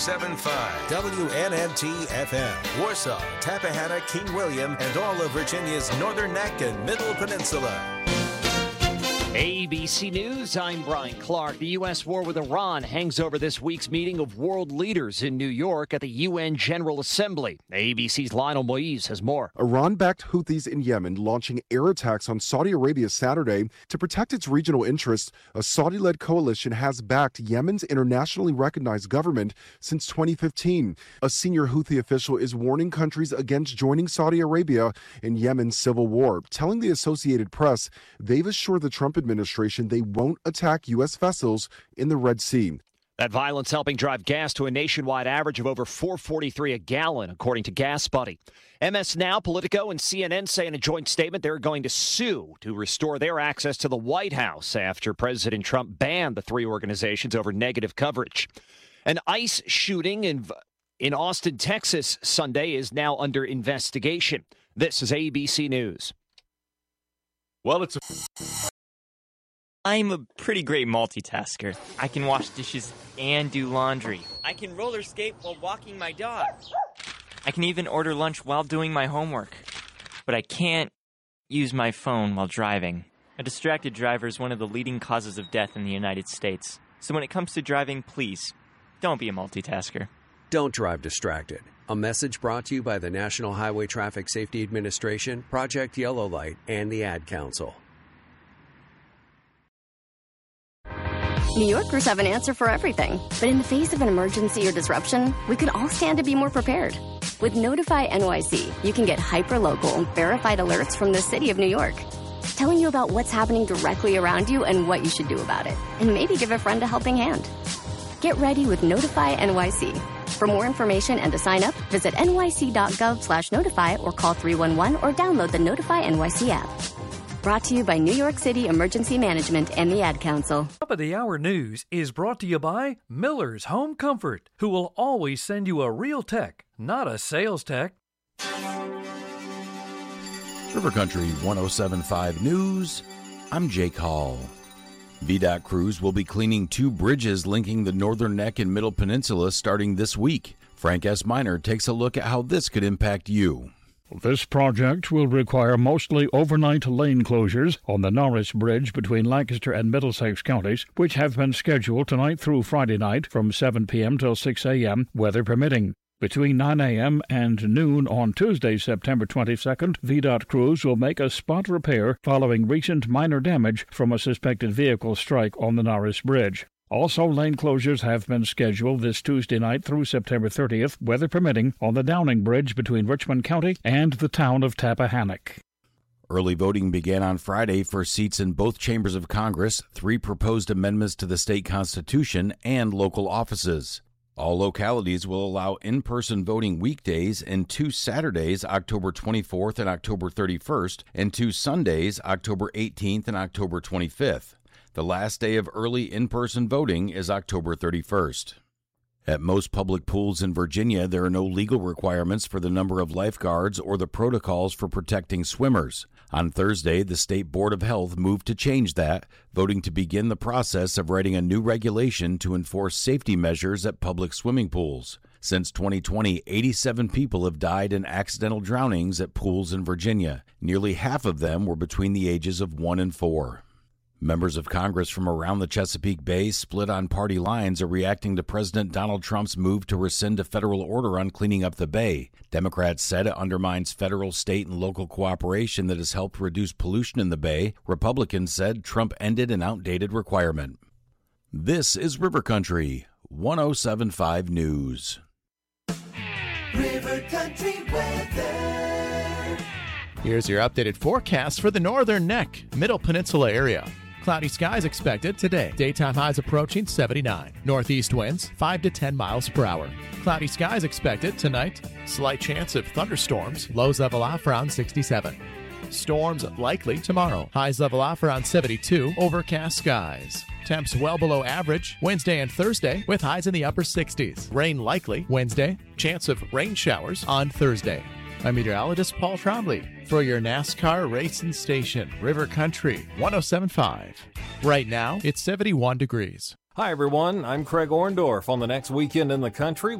7.5 WNNT FM, Warsaw, Tappahannock, King William, and all of Virginia's Northern Neck and Middle Peninsula. ABC News, I'm Brian Clark. The U.S. war with Iran hangs over this week's meeting of world leaders in New York at the UN General Assembly. ABC's Lionel Moise has more. Iran-backed Houthis in Yemen launching air attacks on Saudi Arabia Saturday to protect its regional interests. A Saudi-led coalition has backed Yemen's internationally recognized government since 2015. A senior Houthi official is warning countries against joining Saudi Arabia in Yemen's civil war, telling the Associated Press they've assured the Trump administration they won't attack U.S. vessels in the Red Sea. That violence helping drive gas to a nationwide average of over $4.43 a gallon, according to Gas Buddy. MS Now, Politico, and CNN say in a joint statement they're going to sue to restore their access to the White House after President Trump banned the three organizations over negative coverage. An ICE shooting in Austin, Texas, Sunday is now under investigation. This is ABC News. Well, I'm a pretty great multitasker. I can wash dishes and do laundry. I can roller skate while walking my dog. I can even order lunch while doing my homework. But I can't use my phone while driving. A distracted driver is one of the leading causes of death in the United States. So when it comes to driving, please, don't be a multitasker. Don't drive distracted. A message brought to you by the National Highway Traffic Safety Administration, Project Yellow Light, and the Ad Council. New Yorkers have an answer for everything. But in the face of an emergency or disruption, we could all stand to be more prepared. With Notify NYC, you can get hyper-local, verified alerts from the city of New York, telling you about what's happening directly around you and what you should do about it. And maybe give a friend a helping hand. Get ready with Notify NYC. For more information and to sign up, visit nyc.gov/notify or call 311 or download the Notify NYC app. Brought to you by New York City Emergency Management and the Ad Council. Top of the Hour News is brought to you by Miller's Home Comfort, who will always send you a real tech, not a sales tech. River Country 107.5 News, I'm Jake Hall. VDOT crews will be cleaning two bridges linking the Northern Neck and Middle Peninsula starting this week. Frank S. Miner takes a look at how this could impact you. This project will require mostly overnight lane closures on the Norris Bridge between Lancaster and Middlesex counties, which have been scheduled tonight through Friday night from 7 p.m. till 6 a.m., weather permitting. Between 9 a.m. and noon on Tuesday, September 22nd, VDOT crews will make a spot repair following recent minor damage from a suspected vehicle strike on the Norris Bridge. Also, lane closures have been scheduled this Tuesday night through September 30th, weather permitting, on the Downing Bridge between Richmond County and the town of Tappahannock. Early voting began on Friday for seats in both chambers of Congress, 3 proposed amendments to the state constitution, and local offices. All localities will allow in-person voting weekdays and 2 Saturdays, October 24th and October 31st, and 2 Sundays, October 18th and October 25th. The last day of early in-person voting is October 31st. At most public pools in Virginia, there are no legal requirements for the number of lifeguards or the protocols for protecting swimmers. On Thursday, the State Board of Health moved to change that, voting to begin the process of writing a new regulation to enforce safety measures at public swimming pools. Since 2020, 87 people have died in accidental drownings at pools in Virginia. Nearly half of them were between the ages of 1 and 4. Members of Congress from around the Chesapeake Bay, split on party lines, are reacting to President Donald Trump's move to rescind a federal order on cleaning up the Bay. Democrats said it undermines federal, state, and local cooperation that has helped reduce pollution in the Bay. Republicans said Trump ended an outdated requirement. This is River Country 107.5 News. River Country weather. Here's your updated forecast for the Northern Neck, Middle Peninsula area. Cloudy skies expected today. Daytime highs approaching 79. Northeast winds 5 to 10 miles per hour. Cloudy skies expected tonight. Slight chance of thunderstorms. Lows level off around 67. Storms likely tomorrow. Highs level off around 72. Overcast skies. Temps well below average Wednesday and Thursday with highs in the upper 60s. Rain likely Wednesday. Chance of rain showers on Thursday. I'm meteorologist Paul Trombley for your NASCAR racing station, River Country 107.5. Right now, it's 71 degrees. Hi, everyone. I'm Craig Orndorff. On the next Weekend in the Country,